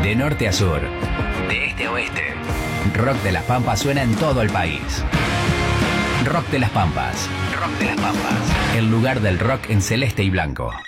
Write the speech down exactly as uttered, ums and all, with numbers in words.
De norte a sur, de este a oeste, Rock de las Pampas suena en todo el país. Rock de las Pampas. Rock de las Pampas. El lugar del rock en celeste y blanco.